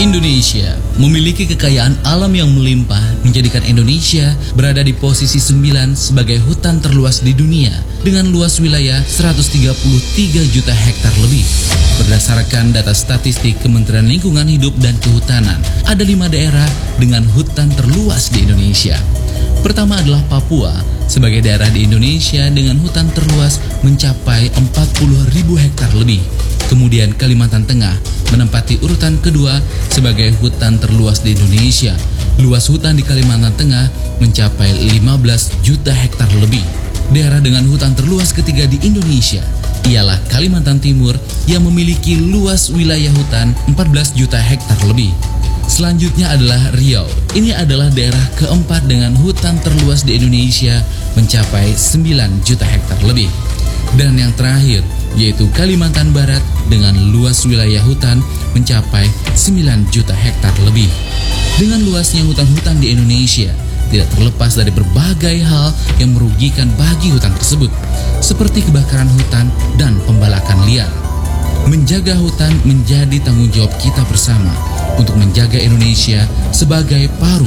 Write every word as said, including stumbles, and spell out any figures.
Indonesia memiliki kekayaan alam yang melimpah, menjadikan Indonesia berada di posisi sembilan sebagai hutan terluas di dunia dengan luas wilayah seratus tiga puluh tiga juta hektar lebih. Berdasarkan data statistik Kementerian Lingkungan Hidup dan Kehutanan, ada lima daerah dengan hutan terluas di Indonesia. Pertama adalah Papua, sebagai daerah di Indonesia dengan hutan terluas mencapai empat puluh ribu hektar lebih. Kemudian Kalimantan Tengah menempati urutan kedua sebagai hutan terluas di Indonesia. Luas hutan di Kalimantan Tengah mencapai lima belas juta hektar lebih. Daerah dengan hutan terluas ketiga di Indonesia ialah Kalimantan Timur yang memiliki luas wilayah hutan empat belas juta hektar lebih. Selanjutnya adalah Riau. Ini adalah daerah keempat dengan hutan terluas di Indonesia mencapai sembilan juta hektar lebih. Dan yang terakhir yaitu Kalimantan Barat dengan luas wilayah hutan mencapai sembilan juta hektar lebih. Dengan luasnya hutan-hutan di Indonesia, tidak terlepas dari berbagai hal yang merugikan bagi hutan tersebut, seperti kebakaran hutan dan pembalakan liar. Menjaga hutan menjadi tanggung jawab kita bersama untuk menjaga Indonesia sebagai paru